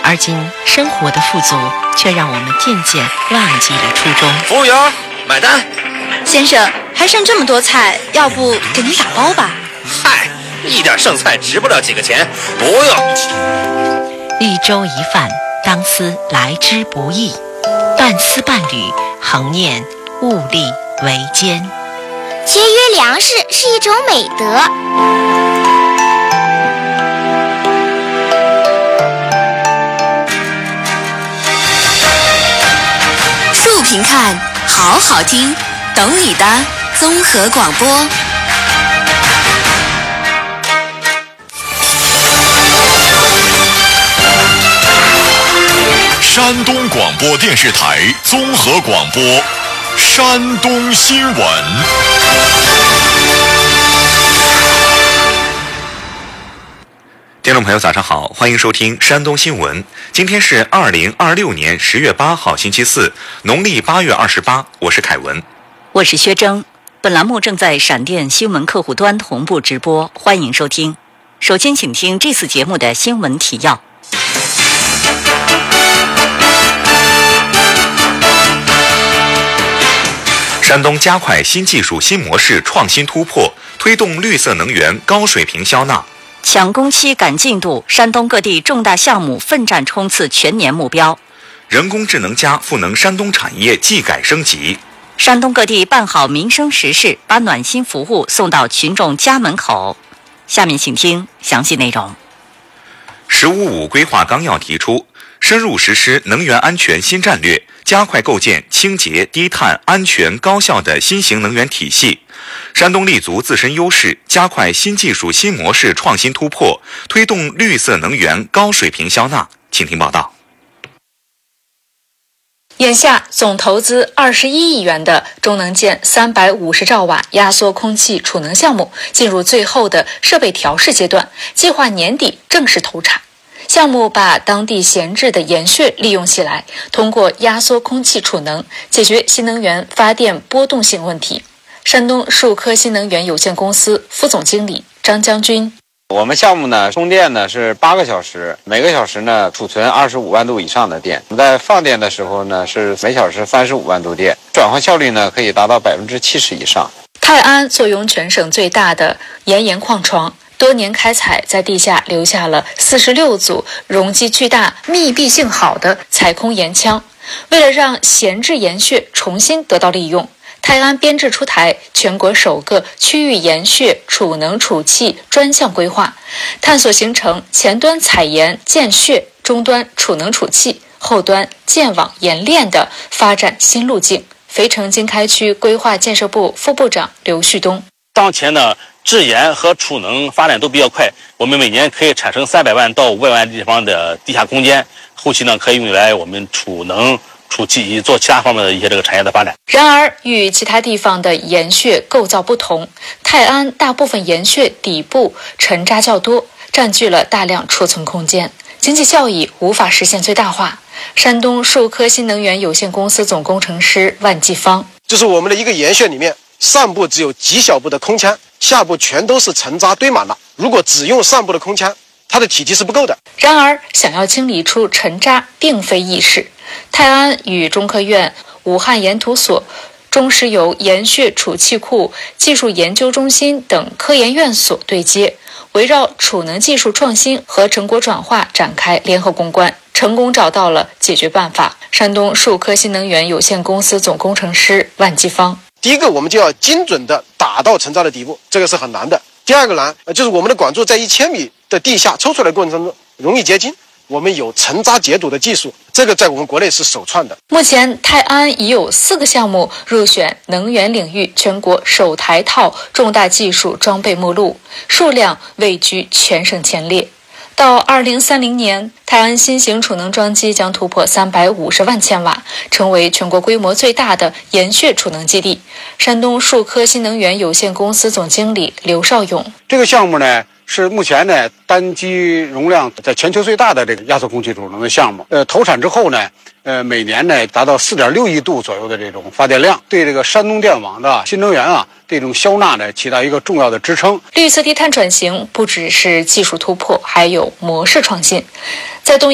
而今生活的富足却让我们渐渐忘记了初衷。 服务员，买单。 先生，还剩这么多菜，要不给您打包吧？ 嗨，一点剩菜值不了几个钱，不用。 一粥一饭，当思来之不易；半丝半缕，恒念物力维艰。 节约粮食是一种美德。 竖屏看，好好听，懂你的综合广播。 山东广播电视台综合广播，山东新闻。 听众朋友早上好，欢迎收听山东新闻。今天是2026年10月8号星期四，农历8月28，我是凯文， 我是薛征。本栏目正在闪电新闻客户端同步直播，欢迎收听。首先请听这次节目的新闻提要。 山东加快新技术新模式创新突破，推动绿色能源高水平消纳。 抢工期赶进度，山东各地重大项目奋战冲刺全年目标。 人工智能加赋能山东产业技改升级。 山东各地办好民生实事，把暖心服务送到群众家门口。下面请听详细内容。 “15+5”规划纲要提出，深入实施能源安全新战略，加快构建清洁、低碳、安全、高效的新型能源体系。山东立足自身优势，加快新技术新模式创新突破，推动绿色能源高水平消纳。请听报道。 眼下总投资21亿元的中能建350兆瓦压缩空气储能项目进入最后的设备调试阶段，计划年底正式投产。项目把当地闲置的盐穴利用起来，通过压缩空气储能解决新能源发电波动性问题。山东数科新能源有限公司副总经理张将军： 我们项目呢，充电呢是8个小时，每个小时呢储存25万度以上的电。我们在放电的时候呢，是每小时35万度电，转换效率呢可以达到70%以上。 泰安坐拥全省最大的岩矿床，多年开采在地下留下了46组容积巨大、密闭性好的采空岩腔。为了让闲置岩穴重新得到利用，泰安编制出台全国首个区域岩穴储能储气专项规划，探索形成前端采岩建穴、终端储能储气、后端建网冶炼的发展新路径。肥城经开区规划建设部副部长刘旭东： 当前呢，制盐和储能发展都比较快，我们每年可以产生300万到500万地方的地下空间，后期呢可以用来我们储能、储气以及做其他方面的一些这个产业的发展。 然而，与其他地方的岩穴构造不同，泰安大部分岩穴底部沉渣较多，占据了大量储存空间，经济效益无法实现最大化。山东数科新能源有限公司总工程师万继芳： 就是我们的一个岩穴里面，上部只有极小部的空腔，下部全都是沉渣堆满了。如果只用上部的空腔，它的体积是不够的。 然而，想要清理出沉渣并非易事。泰安与中科院、武汉岩土所、中石油岩穴储气库技术研究中心等科研院所对接，围绕储能技术创新和成果转化展开联合攻关，成功找到了解决办法。山东数科新能源有限公司总工程师万继芳： 第一个，我们就要精准的打到沉渣的底部，这个是很难的。第二个难，就是我们的管柱在1000米的地下抽出来的过程中容易结晶，我们有沉渣解堵的技术，这个在我们国内是首创的。 目前泰安已有4个项目入选能源领域全国首台套重大技术装备目录，数量位居全省前列。到2030年，泰安新型储能装机将突破350万千瓦，成为全国规模最大的岩穴储能基地。山东数科新能源有限公司总经理刘少勇： 这个项目呢，是目前呢单机容量在全球最大的这个压缩空气储能的项目。投产之后呢，每年呢达到4.6亿度左右的这种发电量，对这个山东电网的新能源这种消纳呢起到一个重要的支撑。 绿色低碳转型不只是技术突破，还有模式创新。在东